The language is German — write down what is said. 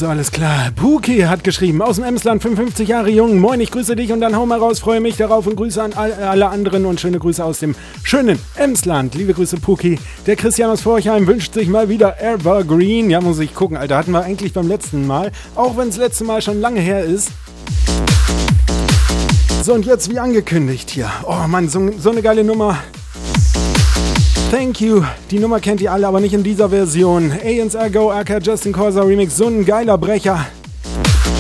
So, alles klar. Puki hat geschrieben, aus dem Emsland, 55 Jahre jung. Moin, ich grüße dich und dann hau mal raus, freue mich darauf und Grüße an alle anderen und schöne Grüße aus dem schönen Emsland. Liebe Grüße, Puki. Der Christian aus Forchheim wünscht sich mal wieder Evergreen. Ja, muss ich gucken, Alter, hatten wir eigentlich beim letzten Mal, auch wenn es letzte Mal schon lange her ist. So, und jetzt wie angekündigt hier. Oh Mann, so eine geile Nummer. Thank you. Die Nummer kennt ihr alle, aber nicht in dieser Version. A&R Go, aka Justin Corsa Remix. So ein geiler Brecher.